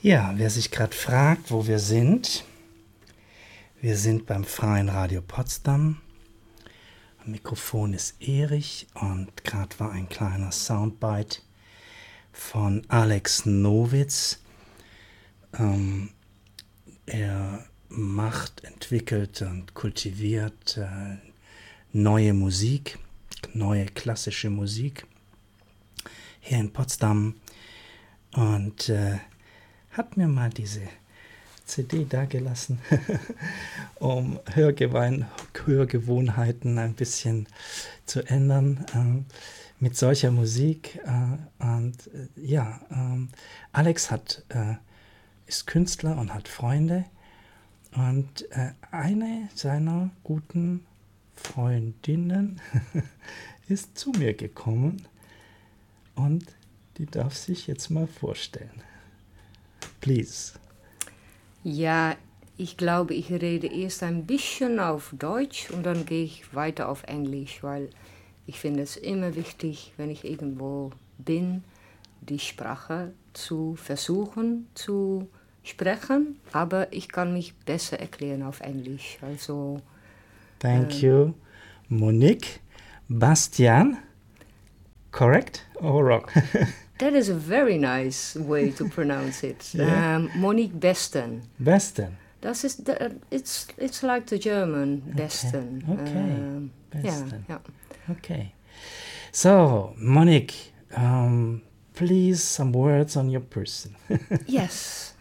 Ja, wer sich gerade fragt, wo wir sind beim Freien Radio Potsdam. Am Mikrofon ist Erich und gerade war ein kleiner Soundbite von Alex Nowitz. Er entwickelt und kultiviert neue Musik, neue klassische Musik hier in Potsdam und hat mir mal diese CD dagelassen, um Hörgewohnheiten ein bisschen zu ändern mit solcher Musik. Alex ist Künstler und hat Freunde und eine seiner guten Freundinnen ist zu mir gekommen und die darf sich jetzt mal vorstellen. Please. Ja, ich glaube, ich rede erst ein bisschen auf Deutsch und dann gehe ich weiter auf Englisch, weil ich finde es immer wichtig, wenn ich irgendwo bin, die Sprache zu versuchen zu sprechen, aber ich kann mich besser erklären auf Englisch. Also, Thank you. Monique Bastian, correct or wrong? That is a very nice way to pronounce it. Yeah. Monique Besten. Besten. Das ist, it's like the German Besten. Okay. Besten. Yeah. Okay. So, Monique, please some words on your person. Yes.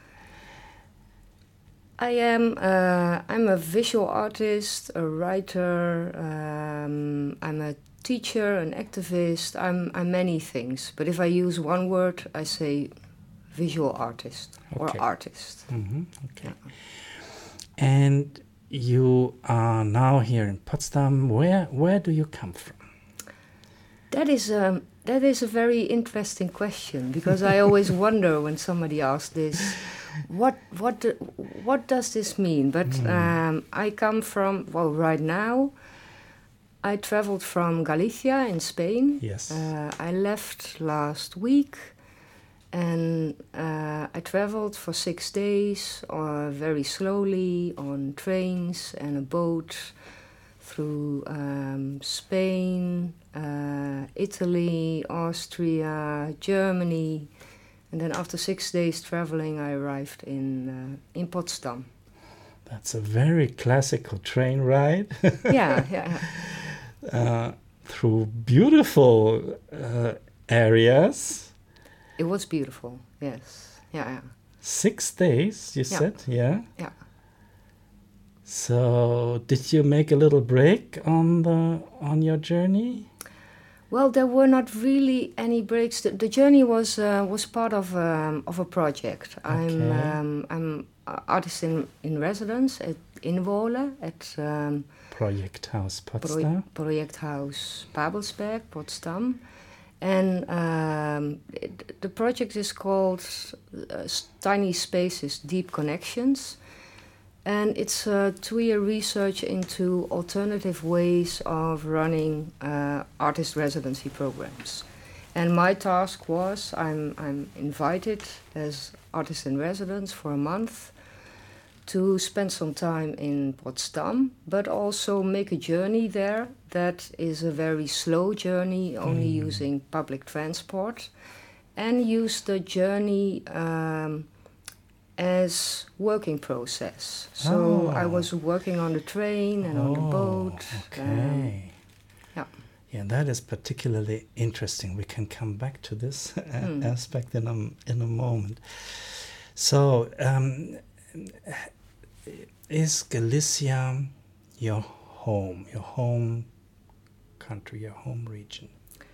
I'm a visual artist, a writer, I'm a teacher, an activist, I'm many things. But if I use one word, I say visual artist or artist. Mm-hmm. Okay. Yeah. And you are now here in Potsdam. Where do you come from? That is a very interesting question, because I always wonder when somebody asks this, what does this mean? But I come from, well, right now, I traveled from Galicia in Spain. Yes. I left last week, and I traveled for 6 days, very slowly on trains and a boat through Spain, Italy, Austria, Germany, and then after 6 days traveling, I arrived in Potsdam. That's a very classical train ride. Yeah. Through beautiful areas. It was beautiful, yes. Yeah. 6 days, you said, yeah? Yeah. So, did you make a little break on your journey? Well, there were not really any breaks. The journey was part of a project. Okay. I'm artist in residence at Inwohlen at Projekthaus Potsdam. Projekthaus Babelsberg, Potsdam. And the project is called Tiny Spaces, Deep Connections. And it's a 2-year research into alternative ways of running artist residency programs. And my task was, I'm invited as artist in residence for a month to spend some time in Potsdam, but also make a journey there that is a very slow journey, only using public transport, and use the journey as working process. So I was working on the train and on the boat. Okay. Yeah. Yeah, that is particularly interesting. We can come back to this aspect in a moment. So, is Galicia your home country, your home region?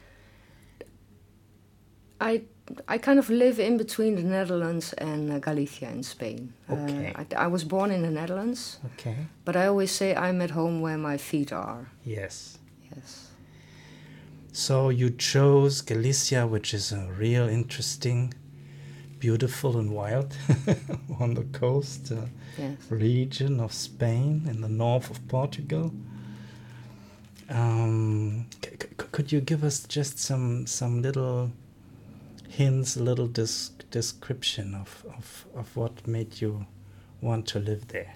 I kind of live in between the Netherlands and Galicia in Spain. Okay. I was born in the Netherlands. Okay. But I always say I'm at home where my feet are. Yes. Yes. So you chose Galicia, which is a real interesting, beautiful and wild on the coast region of Spain in the north of Portugal. Could you give us just some little hints, a little description of what made you want to live there?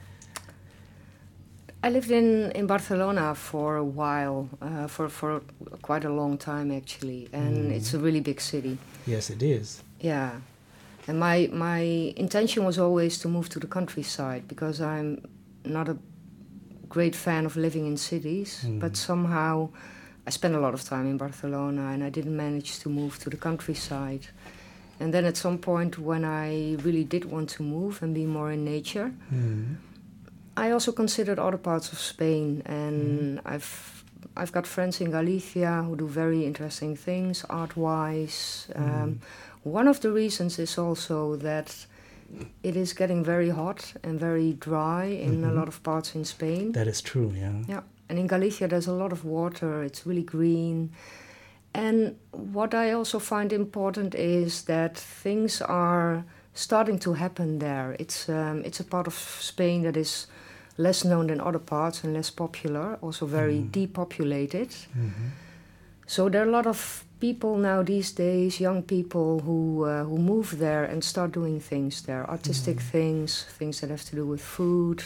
I lived in Barcelona for a while, for quite a long time actually, and it's a really big city. Yes, it is. Yeah, and my intention was always to move to the countryside because I'm not a great fan of living in cities, but somehow I spent a lot of time in Barcelona and I didn't manage to move to the countryside. And then at some point when I really did want to move and be more in nature, I also considered other parts of Spain, and I've got friends in Galicia who do very interesting things art-wise. One of the reasons is also that it is getting very hot and very dry in a lot of parts in Spain. That is true, yeah. Yeah, and in Galicia there's a lot of water, it's really green. And what I also find important is that things are starting to happen there. It's a part of Spain that is less known than other parts and less popular, also very depopulated. So there are a lot of people now these days, young people who move there and start doing things there, artistic things that have to do with food,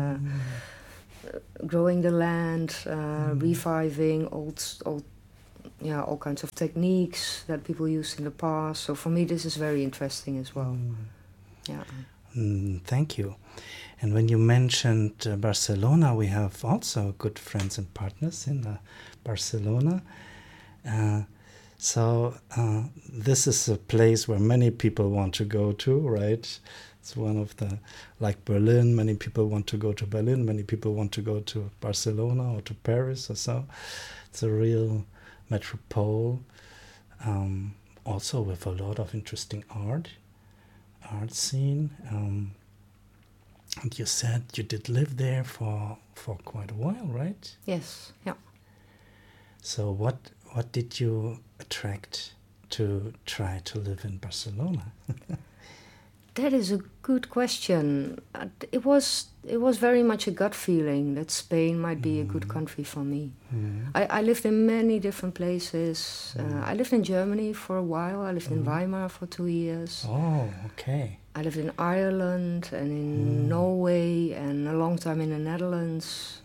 growing the land, reviving all kinds of techniques that people used in the past. So for me, this is very interesting as well. Yeah. Thank you. And when you mentioned Barcelona, we have also good friends and partners in Barcelona. So this is a place where many people want to go to, right? It's one of the, like Berlin, many people want to go to Berlin, many people want to go to Barcelona or to Paris or so. It's a real metropole, also with a lot of interesting art scene. And you said you did live there for quite a while, right? Yes, yeah. So what did you attract to try to live in Barcelona? That is a good question. It was very much a gut feeling that Spain might be a good country for me. I lived in many different places. I lived in Germany for a while. I lived in Weimar for 2 years. Oh, okay. I lived in Ireland and in Norway and a long time in the Netherlands.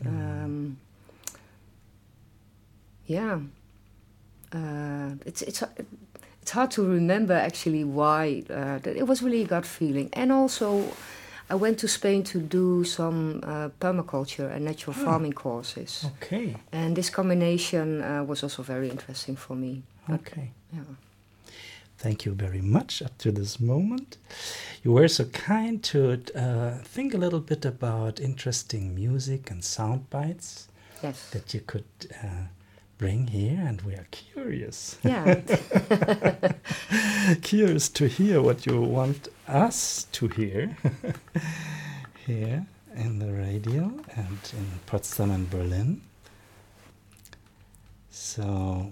It's hard to remember actually why. It was really a gut feeling. And also, I went to Spain to do some permaculture and natural farming courses. Okay. And this combination was also very interesting for me. Okay. Yeah. Thank you very much up to this moment. You were so kind to think a little bit about interesting music and sound bites that you could bring here, and we are curious. Yeah. Curious to hear what you want us to hear here in the radio and in Potsdam and Berlin. So,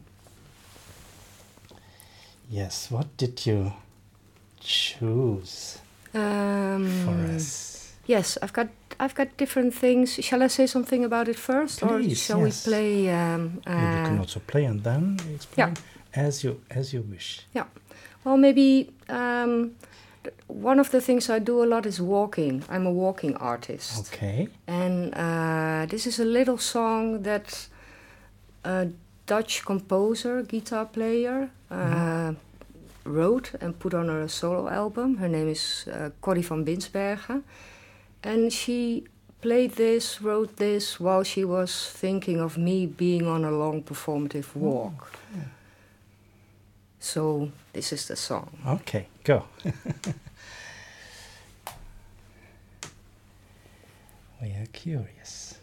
yes, what did you choose for us? Yes, I've got different things. Shall I say something about it first, please, or shall we play? You can also play and then explain as you wish. Yeah. Well, maybe one of the things I do a lot is walking. I'm a walking artist. Okay. And this is a little song that a Dutch composer, guitar player, wrote and put on her solo album. Her name is Corrie van Binsbergen. And she wrote this while she was thinking of me being on a long performative walk. Oh. So this is the song. Okay, go. We are curious.